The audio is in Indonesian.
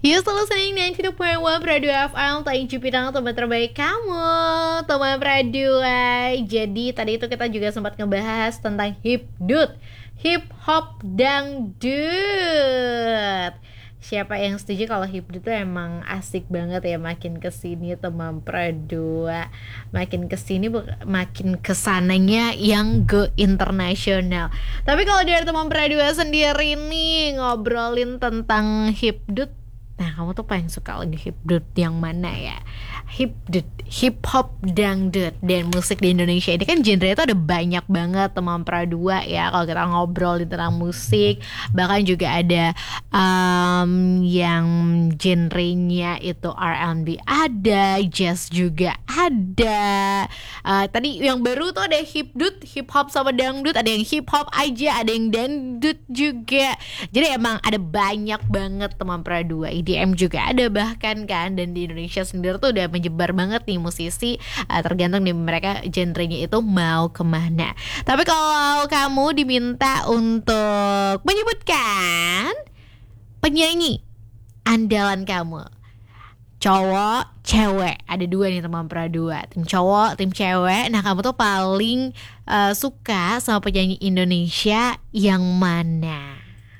You still listening 92.1 Radio FM, Tayang Cipinang, teman terbaik kamu, teman Pradua. Jadi tadi itu kita juga sempat ngebahas tentang hipdut, hip hop dangdut. Siapa yang setuju kalau hipdut itu emang asik banget ya? Makin kesini teman Pradua, makin kesini makin kesananya yang go internasional. Tapi kalau dari teman Pradua sendiri nih ngobrolin tentang hipdut, nah, kamu tuh paling suka lagu hipdut yang mana ya? Hipdut, hip hop dangdut. Dan musik di Indonesia ini kan genre itu ada banyak banget teman Pradua ya. Kalau kita ngobrol tentang musik, bahkan juga ada yang genrenya itu R&B ada, jazz juga ada. Tadi yang baru tuh ada hipdut, hip hop sama dangdut. Ada yang hip hop aja, ada yang dangdut juga. Jadi emang ada banyak banget teman Pradua. EDM juga ada bahkan kan. Dan di Indonesia sendiri tuh udah menyebar banget nih musisi, tergantung nih mereka genrenya itu mau kemana. Tapi kalau kamu diminta untuk menyebutkan penyanyi andalan kamu, cowok, cewek, ada dua nih teman Pradua, tim cowok, tim cewek. Nah, kamu tuh paling suka sama penyanyi Indonesia yang mana?